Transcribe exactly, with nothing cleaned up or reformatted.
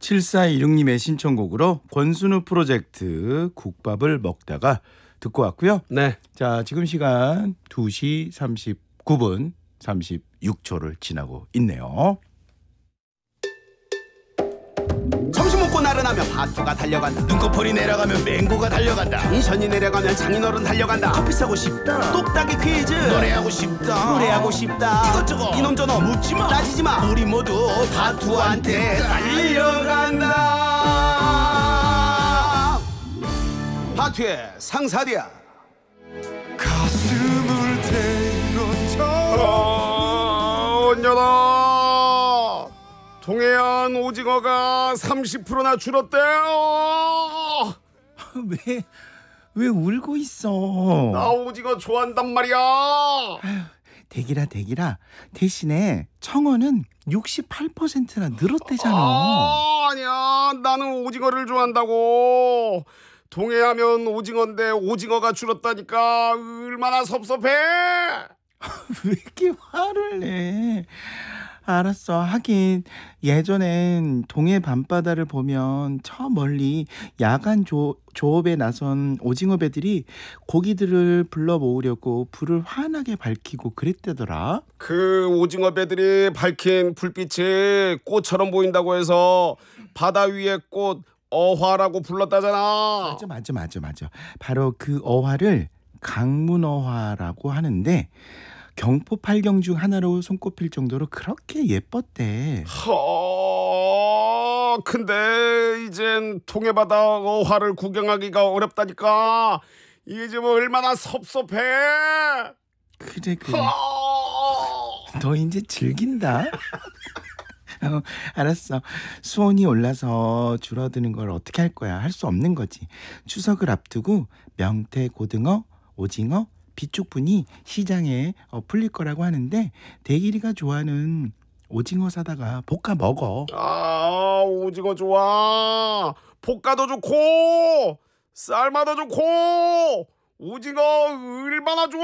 칠사이육님의 신청곡으로 권순우 프로젝트 국밥을 먹다가 듣고 왔고요. 네. 자, 지금 시간 두 시 삼십구 분 삼십육 초를 지나고 있네요. 점심 먹고 나른하면 파투가 달려간다. 눈꺼풀이 내려가면 맹고가 달려간다. 텐션이 내려가면 장인어른 달려간다. 커피 사고 싶다. 똑딱이 퀴즈. 노래하고 싶다. 노래하고 싶다. 이것저것 이놈저놈 묻지마. 따지지마. 우리 모두 파투한테 달려간다. 파투의 상사디아. 가슴을 대로쳐. 아, 언녀다. 동해안 오징어가 삼십 퍼센트나 줄었대요. 왜, 왜 울고 있어? 나 오징어 좋아한단 말이야. 대기라 대기라 대신에 청어는 육십팔 퍼센트나 늘었대잖아. 아, 아니야. 나는 오징어를 좋아한다고. 동해하면 오징어인데 오징어가 줄었다니까 얼마나 섭섭해. 왜 이렇게 화를 내? 알았어. 하긴 예전엔 동해 밤바다를 보면 저 멀리 야간 조, 조업에 나선 오징어 배들이 고기들을 불러 모으려고 불을 환하게 밝히고 그랬대더라. 그 오징어 배들이 밝힌 불빛이 꽃처럼 보인다고 해서 바다 위의 꽃 어화라고 불렀다잖아. 맞아 맞아 맞아 맞아. 바로 그 어화를 강문어화라고 하는데 경포 팔경 중 하나로 손꼽힐 정도로 그렇게 예뻤대. 허, 근데 이젠 동해바다 어화를 구경하기가 어렵다니까. 이게 지금 얼마나 섭섭해. 그래 그래. 허. 너 이제 즐긴다. 어, 알았어. 수온이 올라서 줄어드는 걸 어떻게 할 거야? 할 수 없는 거지. 추석을 앞두고 명태, 고등어, 오징어, 비축분이 시장에 어, 풀릴 거라고 하는데 대길이가 좋아하는 오징어 사다가 볶아 먹어. 아, 오징어 좋아. 볶아도 좋고 삶아도 좋고 오징어 얼마나 좋아.